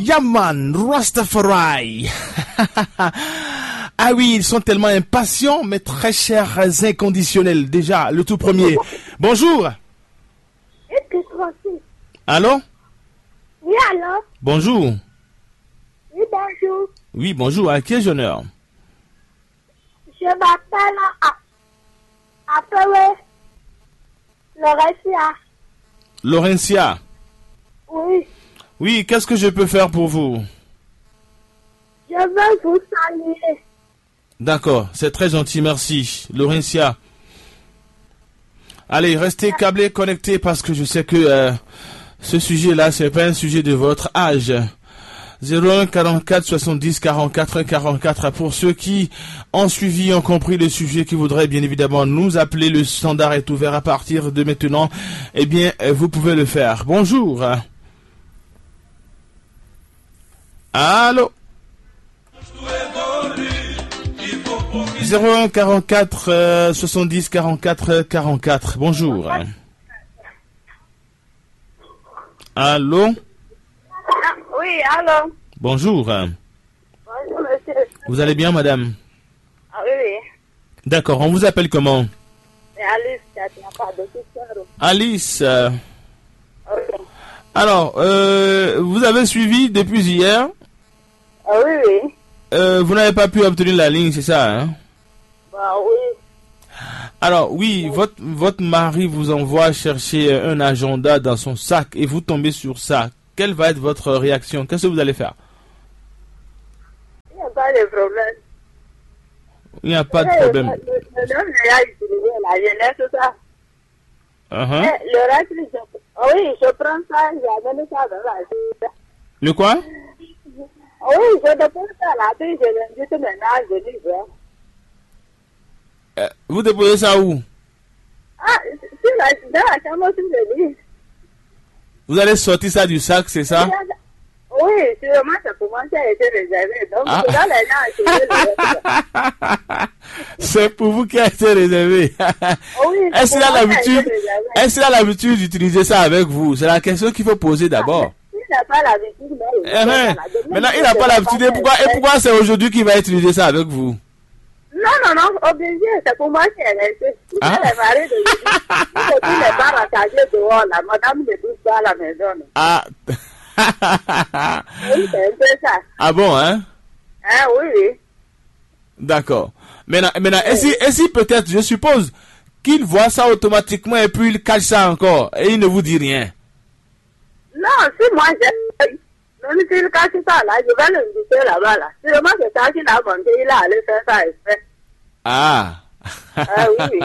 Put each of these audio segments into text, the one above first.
Yaman, Rastafari. Ah oui, ils sont tellement impatients, mais très chers inconditionnels. Déjà, le tout premier. Bonjour. Allô? Oui, allô? Bonjour. Oui, bonjour. Oui, bonjour. À qui ai-je l'honneur? Je m'appelle appelé Laurentia. Laurentia. Oui, Oui, qu'est-ce que je peux faire pour vous? je veux vous saluer. D'accord, c'est très gentil, merci. Laurentia. Allez, restez câblés, connectés, parce que je sais que ce sujet-là, c'est pas un sujet de votre âge. 01 44 70 44 44. Pour ceux qui ont suivi, ont compris le sujet, qui voudraient bien évidemment nous appeler, le standard est ouvert à partir de maintenant. Eh bien, vous pouvez le faire. Bonjour. Allô? 01 44 70 44 44. Bonjour. Allô? Oui, allô? Bonjour. Bonjour, monsieur. Vous allez bien, madame? Ah oui, oui. D'accord, on vous appelle comment? C'est Alice, il n'y a pas de question. Alice. Ok. Alors, vous avez suivi depuis hier. Ah oui, oui. Vous n'avez pas pu obtenir la ligne, c'est ça, hein? Bah oui. Alors, oui, votre mari vous envoie chercher un agenda dans son sac et vous tombez sur ça. Quelle va être votre réaction? Qu'est-ce que vous allez faire? Il n'y a pas de problème. Il n'y a pas de problème. Le homme a utilisé la jeunesse, tout ça. Uh-huh. Le reste, oui, je prends ça, j'amène ça dans la vie. Le quoi? Oui, je dépose ça là, puis je l'invite maintenant, je dis, Vous déposez ça où? ah, dans la chambre, tu me dis. Vous allez sortir ça du sac, c'est ça? Oui, sûrement, ça commence à être réservé. Donc, dans les gens, c'est pour vous qui a été réservé. oui, Est-ce qu'il a l'habitude d'utiliser ça avec vous? C'est la question qu'il faut poser d'abord. Il n'a pas l'habitude, mais maintenant, il n'a pas l'habitude. Et pourquoi c'est aujourd'hui qu'il va utiliser ça avec vous? Non, obligé, c'est pour moi qui est resté. Il est marié de lui. Il n'est pas rattaché dehors, là. Madame ne touche pas à la maison. Ah. Oui, c'est un peu ça. Ah bon, hein? Ah oui, oui. D'accord. Maintenant, et si peut-être, je suppose, qu'il voit ça automatiquement et puis il cache ça encore et il ne vous dit rien? Non, si moi j'ai... Même s'il cache ça là, je vais l'inviter là-bas là. Sûrement que quand il a monté, il a allé faire ça exprès. Ah. Ah oui.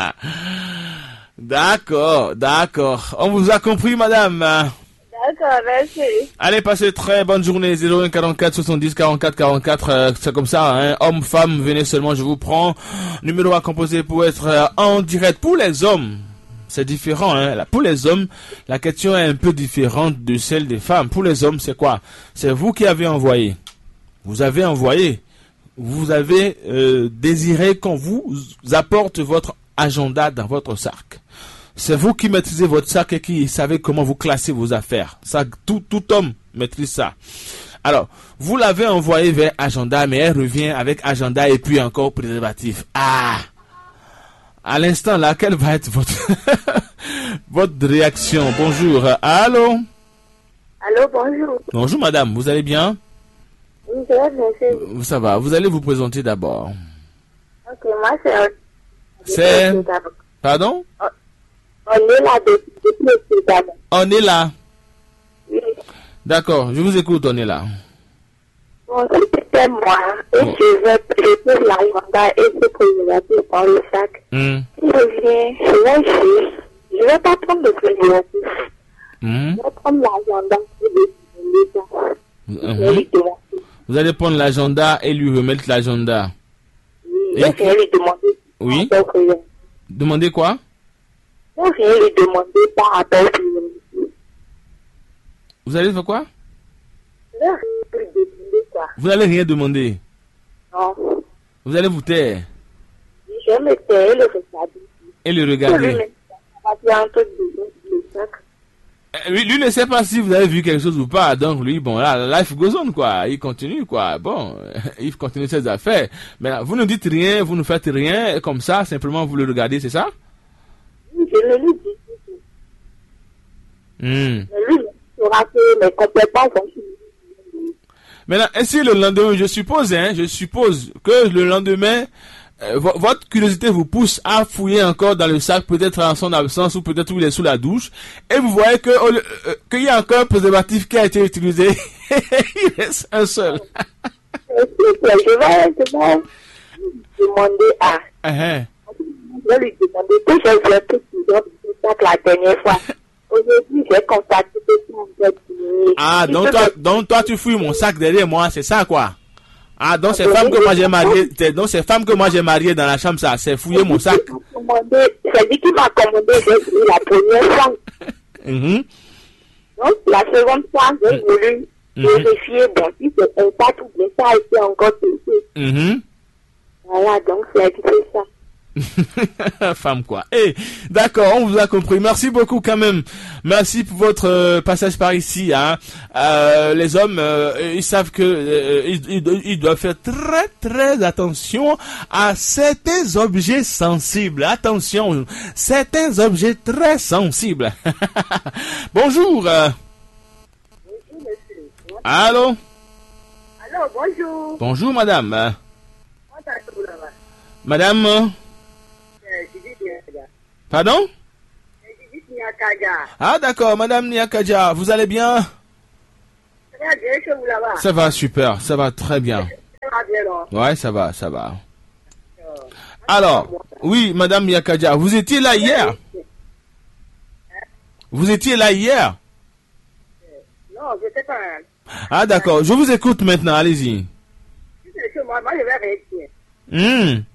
D'accord. On vous a compris, madame. D'accord, merci. Allez, passez très bonne journée. 01 44 70 44 44. C'est comme ça, hein. Homme, femme, venez seulement, je vous prends. Numéro à composer pour être en direct. Pour les hommes, c'est différent, hein. Pour les hommes, la question est un peu différente de celle des femmes. Pour les hommes, c'est quoi? C'est vous qui avez envoyé. Vous avez envoyé. Vous avez désiré qu'on vous apporte votre agenda dans votre sac. C'est vous qui maîtrisez votre sac et qui savez comment vous classez vos affaires. Ça, tout homme maîtrise ça. Alors, vous l'avez envoyé vers agenda, mais elle revient avec agenda et puis encore préservatif. Ah! À l'instant là, quelle va être votre réaction? Bonjour. Allô? Allô, bonjour. Bonjour madame, vous allez bien? Oui, je vais merci. Ça va, vous allez vous présenter d'abord. Ok, moi c'est... Pardon? On est là depuis le Sud. On est là. Oui. D'accord, je vous écoute, on est là. Bon, c'était moi. Et je peux l'agenda et ce préservatif dans le sac. Si je viens, je vais pas prendre le préservatif. Je vais prendre l'agenda et le Vous allez prendre l'agenda et lui remettre l'agenda. Oui, je vais lui demander. Oui. Demandez quoi? Je vais lui demander par rapport au préservatif. Vous allez faire quoi? Je vais lui demander quoi. Vous n'allez rien demander? Non. Vous allez vous taire? Je vais me taire et le regarder. Et le regarder? Lui ne sait pas si vous avez vu quelque chose ou pas. Donc lui, bon, là, life goes on, quoi. Il continue, quoi. Bon, il continue ses affaires. Mais là, vous ne dites rien, vous ne faites rien, comme ça, simplement vous le regardez, c'est ça? Oui, je le lui dis. Mais lui, il saura que mes compétences sont finies. Maintenant, ainsi le lendemain, je suppose que le lendemain, votre curiosité vous pousse à fouiller encore dans le sac, peut-être en son absence ou peut-être où il est sous la douche, et vous voyez que qu'il y a encore un préservatif qui a été utilisé. Il reste un seul. Je vais demander à. Je vais lui demander que j'ai vu un peu plus de sac la dernière fois. Aujourd'hui, j'ai constaté que c'est un peu fini. Ah, donc toi tu fouilles mon sac derrière moi, c'est ça quoi? Ah, donc c'est femme que moi j'ai mariée, dans la chambre, ça, c'est fouiller mon sac. C'est lui qui m'a commandé la première fois. Donc, la seconde fois, j'ai voulu vérifier, bon, si c'est un sac ou bien ça a été encore touché. Voilà, donc c'est ça. Femme quoi. D'accord, on vous a compris. Merci beaucoup quand même. Merci pour votre passage par ici. Hein. Les hommes, ils savent que ils doivent faire très très attention à certains objets sensibles. Attention, certains objets très sensibles. Bonjour. Bonjour monsieur. Allô. Allô, bonjour. Bonjour madame. Madame. Pardon? Ah d'accord, madame Niakaja, vous allez bien? Ça va super, ça va très bien. Ouais, ça va. Alors, oui, madame Niakaja, vous étiez là hier? Vous étiez là hier? Non, je sais pas. Ah d'accord, je vous écoute maintenant, allez-y. Moi, je vais rester.